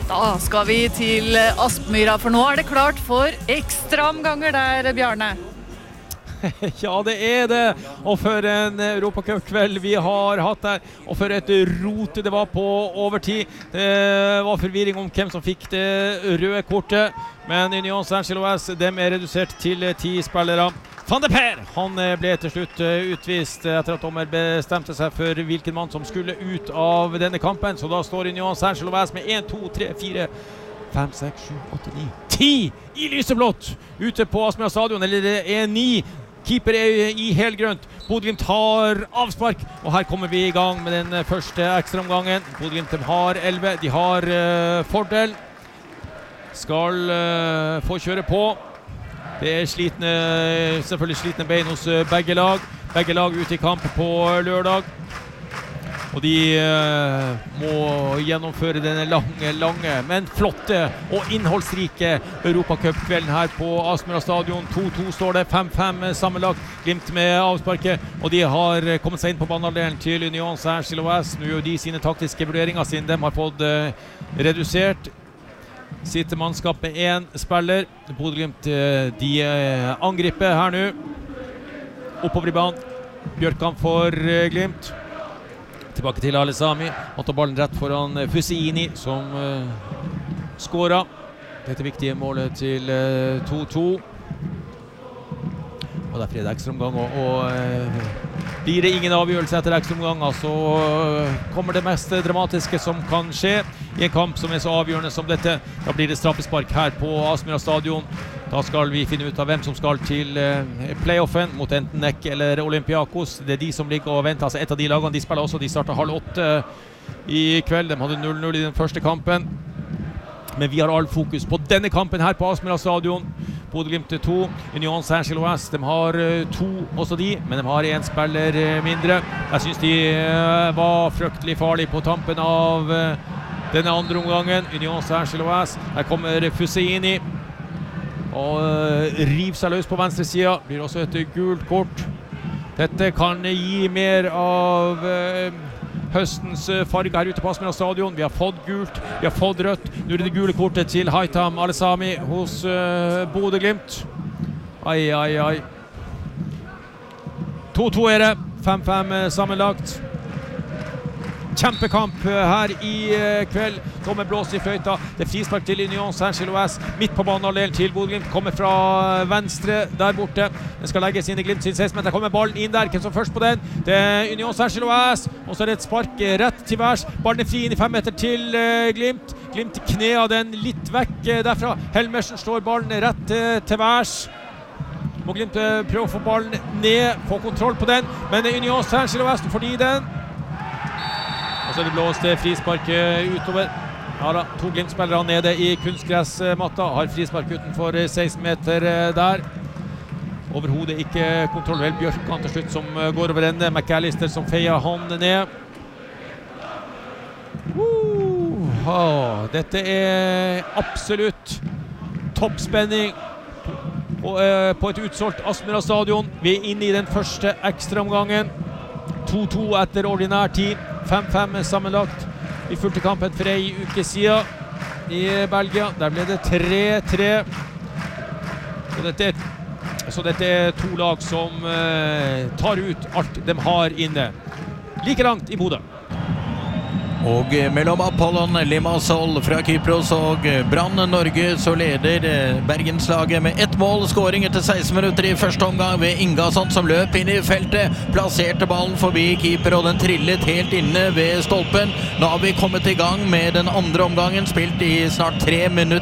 Da skal vi til Aspmyra, for nå det klart for ekstraomganger der, Bjarne. Ja, det det. Og for en Europacup-kveld vi har hatt der. Og for et rot det var på overtid. Det var forvirring om hvem som fikk det røde kortet. Men Union Saint-Gilloise, dem redusert til 10 spillere. Van de Per, han ble til slutt utvist etter at dommer bestemte seg for hvilken mann som skulle ut av denne kampen. Så da står Union Saint-Gilloise med 1, 2, 3, 4, 5, 6, 7, 8, 9, 10 i lyseblått ute på Aspmyra stadion, eller det 9. Keeper i helgrønt. Bodø/Glimt har avspark, og her kommer vi i gang med den første ekstraomgangen. Bodø/Glimt har 11, de har fordel. Skal få kjøre på. Det selvfølgelig slitne bein hos begge lag. Begge lag ute i kamp på lørdag. Og de må gjennomføre denne lange, men flotte og innholdsrike Europacup-kvelden her på Aspmyra stadion. 2-2 står det, 5-5 sammenlagt. Glimt med avsparket, og de har kommet seg inn på banehalvdelen til Union Saint-Gilloise. Nå gjør de sine taktiske vurderinger siden de har fått redusert. Sitter mannskap med 1 spiller. Bodø/Glimt, de angriper her nå. Oppover i banen. Bjørkan for Glimt. Tilbake til Alesami. Han tar ballen rett foran Fusiini, som skårer. Dette viktige målet til 2-2. Og derfor det ekstraomgang, og blir det ingen avgjørelse etter ekstraomganger, så kommer det mest dramatiske som kan skje i en kamp som så avgjørende som dette. Da blir det straffespark her på Aspmyra stadion. Da skal vi finne ut av hvem som skal til playoffen mot enten NEC eller Olympiakos. Det de som ligger og venter. Altså et av de lagene de spiller også. De starter 7:30 i kveld. De hadde 0-0 i den første kampen. Men vi har all fokus på denne kampen her på Aspmyra stadion. Bodø/Glimt 2, Union Saint-Gilloise, de har 2 også de, men de har 1 spiller mindre. Jeg synes de var fryktelig farlige på tampen av denne andre omgangen. Union Saint-Gilloise, her kommer Fusiini og river seg løs på venstre siden. Blir også et gult kort. Dette kan gi mer av høstens farge her ute på Aspmyra stadion. Vi har fått gult, vi har fått rødt. Nå det gule kortet til Haitham Alesami hos Bodø/Glimt. Ai, ai, ai. 2-2 det. 5-5 sammenlagt. Kjempekamp her i kveld. Dommer blåser i fløyta. Det frispark til Union Saint-Gilloise. Midt på banehalvdelen til Bodø/Glimt. Kommer fra venstre der borte. Den skal legges inn i Glimt sin 16, men der kommer ballen inn der. Hvem som først på den? Det Union Saint-Gilloise. Og så det et spark rett til værs. Ballen fri inn i 5 meter til Glimt. Glimt knea den litt vekk derfra. Helmersen slår ballen rett til værs. Må Glimt prøve å få ballen ned, få kontroll på den. Men Union Saint-Gilloise får de den. Og så det blåst frispark utover. Ja da, 2 Glimt-spillere nede i kunstgressmatta. Har frispark utenfor 16 meter der. Overhodet ikke kontroll. Vel Bjørkan til slutt som går over ende. McAllister som feier han ned. Dette absolutt toppspenning på et utsolgt Aspmyra stadion. Vi inne i den første ekstraomgangen. 2-2 etter ordinær tid. 5-5 sammenlagt. Vi fulgte kampen for en uke siden i Belgia. Der ble det 3-3. Så dette 2 lag som tar ut alt de har inne. Like langt i Bodø. Og mellom Apollon Limassol fra Kypros og Brann Norge så leder Bergenslaget med 1 mål. Skåring etter 16 minutter i første omgang ved Ingasson som løp inn i feltet. Plasserte ballen forbi keeper og den trillet helt inne ved stolpen. Nå har vi kommet i gang med den andre omgangen, spilt i snart 3 minutter.